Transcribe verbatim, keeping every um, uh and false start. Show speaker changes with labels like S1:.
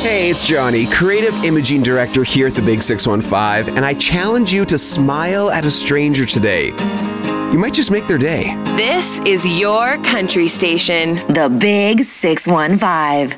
S1: Hey, it's Johnny, creative imaging director here at the Big six one five, and I challenge you to smile at a stranger today. You might just make their day.
S2: This is your country station.
S3: The Big six one five.